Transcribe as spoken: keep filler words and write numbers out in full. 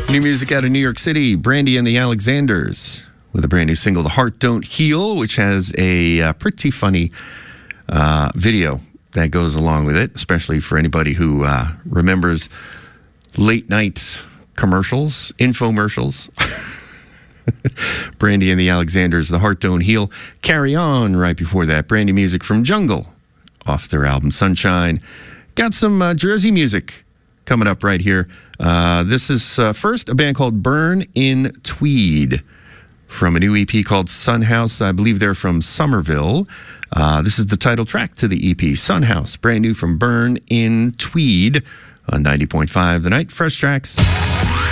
New music out of New York City, Brandy and the Alexanders, with a brand new single, The Heart Don't Heal, which has a uh, pretty funny uh, video that goes along with it, especially for anybody who uh, remembers late night commercials, infomercials. Brandy and the Alexanders, The Heart Don't Heal. Carry On right before that. Brand new music from Jungle off their album Sunshine. Got some uh, Jersey music coming up right here. Uh, this is uh, first a band called Burn in Tweed from a new E P called Sunhouse. I believe they're from Somerville. Uh, this is the title track to the E P, Sunhouse, brand new from Burn in Tweed on ninety point five The Night. Fresh tracks.